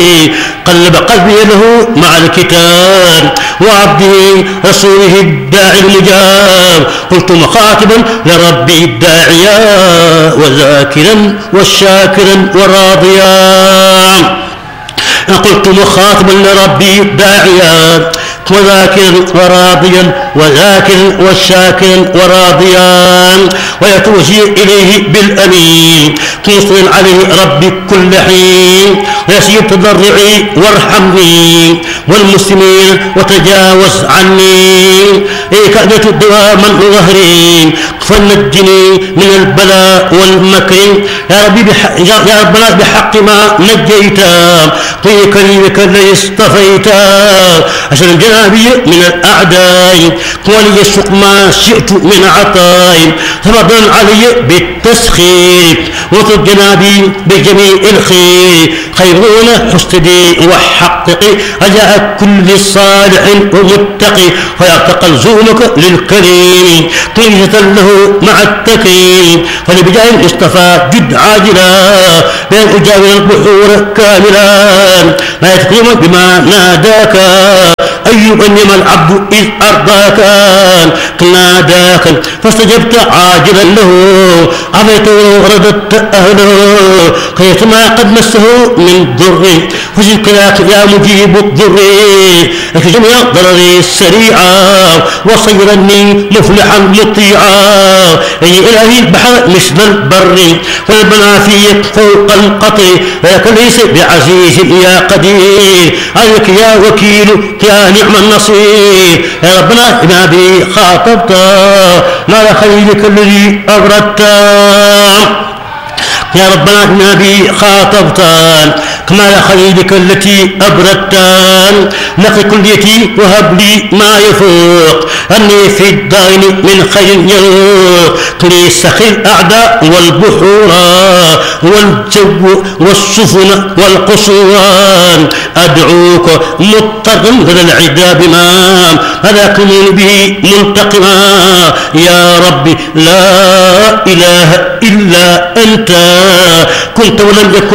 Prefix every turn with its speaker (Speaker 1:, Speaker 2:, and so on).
Speaker 1: قلب قلبي له مع الكتاب وعبده رسوله الداعي المجاب. قلت مخاطبا لربي الداعيا وذاكرا والشاكرا وراضيا. قلت مخاطبا لربي الداعيا وذاكرا وراضيا وذاكرا والشاكرا وراضيا ويتوجه إليه بالأمين مصر عليه ربي كل حين ويسير تضرعي وارحمني والمسلمين وتجاوز عني كأدة دواما ظهري فنجني من البلاء والمكر يا ربي يا ربنا بحق ما نجيتا في كريمك الذي اصطفيتا عشان جنابي من الأعداء ولي السوق ما شئت من عطاء تفضل علي بالتسخير وطب جنابي بجميع الخير خيرون حسدي وحققي رجاء كل صالح ومتقي فيرتقى زونك للكريم طيبة له مع التكريم فلبجاه المصطفى جد عاجلا بين أجاور البحور كاملا لا يتقيم بما ناداك أيوب أنما العبد إذ أرضاك ناداك فاستجبت عاجلا له عفيت ورددت أهله كيتما قد مسه من ضر فشكراك يا مجيب الضر لك جميع ضرري السريعة وصيرني مفلحا مطيعا أي إلهي البحر مثل البر والمنافي فوق القطر لك ليس بعزيز يا قدير عليك يا وكيل يا نعم النصير يا ربنا بما بي خاطبت ما خيرك الذي أبردت يا ربنا بما بي خاطبت كما خليلك التي أبردتان نقي كليتي وهب لي ما يفوق أني في الدار من خير يروق لي سخي الأعداء والبحور والجو والسفن والقصوان أدعوك مضطرا للعدا بما هلاكني به منتقما يا ربي لا إله إلا أنت كنت ولم يكن